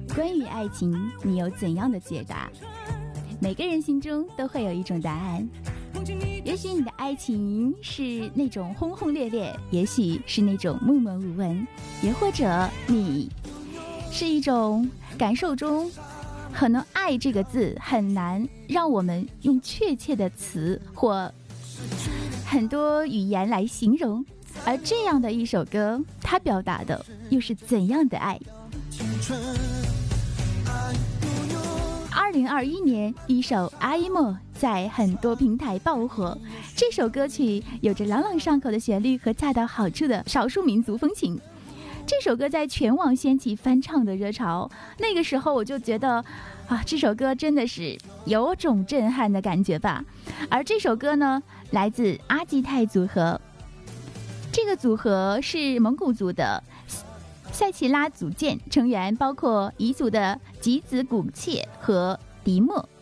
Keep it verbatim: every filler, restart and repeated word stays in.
关于爱情，你有怎样的解答？每个人心中都会有一种答案。也许你的爱情是那种轰轰烈烈，也许是那种默默无闻，也或者你是一种感受中，可能爱这个字很难让我们用确切的词或很多语言来形容，而这样的一首歌，它表达的又是怎样的爱？二零二一年，一首《阿依莫》在很多平台爆火。这首歌曲有着朗朗上口的旋律和恰到好处的少数民族风情。这首歌在全网掀起翻唱的热潮。那个时候我就觉得，啊，这首歌真的是有种震撼的感觉吧。而这首歌呢，来自阿基泰组合。这个组合是蒙古族的塞奇拉组建，成员包括彝族的吉子古切和迪莫。